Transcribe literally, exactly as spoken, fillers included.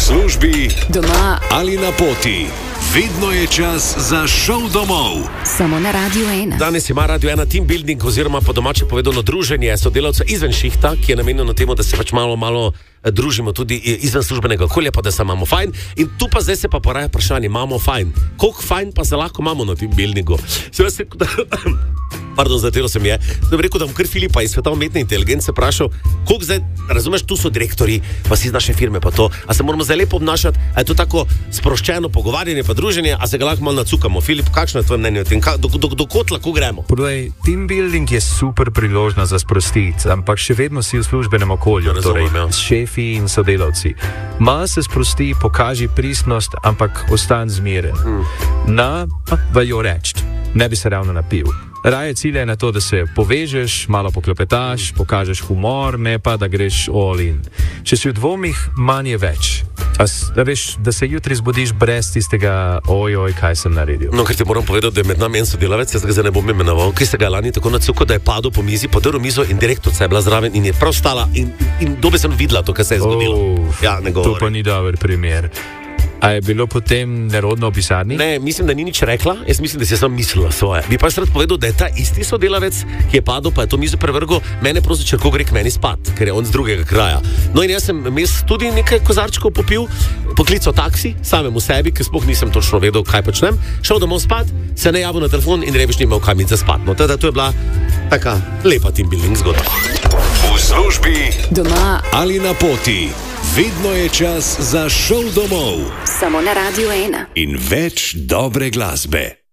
službi, doma ali na poti. Vedno je čas za šov domov. Samo na Radio ena. Danes ima Radio ena team building, oziroma po domače povedano druženje sodelavcev izven šihta, ki je namenjeno temu, da se pač malo, malo družimo tudi izven službenega okolja, pa da se imamo fajn. In tu pa zdaj se pa poraja vprašanje, imamo fajn. Koliko fajn pa se lahko imamo na team buildingu? Se vas rekel, da... Pardon, zatelo sem je. Da bi rekel, da bom kar Filipa iz sveta umetne inteligence vprašal, koliko zdaj, razumeš, tu so direktori, pa si iz naše firme, pa to. A se moramo zdaj lepo obnašati, a je to tako sproščeno pogovarjanje, pa druženje, a se ga lahko malo nacukamo. Filip, kakšno je tvoje mnenje o tem? Do, do, do kot lahko gremo? Podaj, team building je super priložnost za sprostiti, ampak še vedno si v službenem okolju, Razumem, torej ja. s šefi in sodelavci. Malo se sprosti, pokaži pristnost, ampak ostan zmeren. Mm. Na, pa vajo reči, ne bi se ravno napil. Raje cilj je na to, da se povežeš, malo poklepetaš, pokažeš humor, ne pa da greš all in. Če si v dvomih, manj je več. A veš, da se jutri zbudiš brez tistega ojoj, kaj sem naredil. No, ker ti moram povedati, da je med nami en sodelavec, jaz ga zdaj ne bom imenoval, ki se ga lani tako nacukal, da je padel po mizi, podrl mizo in direktorica je bila zraven in je prav stala in, in dobe sem videla to, kar se je zgodilo. Oh, ja, ne govori. To pa ni dober primer. A je bilo potem nerodno v pisarni? Ne, mislim, da ni nič rekla, jaz mislim, da si je samo mislila svoje. Bi pa rad povedal, da je ta isti sodelavec, ki je padel, pa je to mizo prevrgel, mene prosil, če lahko gre k meni spat, ker je on z drugega kraja. No in jaz sem mes tudi nekaj kozarčkov popil, poklical taksi, samemu sebi, ker sploh nisem točno vedel, kaj počnem, šel domov spat, se ne javil na telefon in reveč ni imel kam za spat. No, teda to je bila taka lepa team building zgodba. V službi, doma ali na poti. Vedno je čas za šov domov. samo na Radio ena. In več dobre glasbe.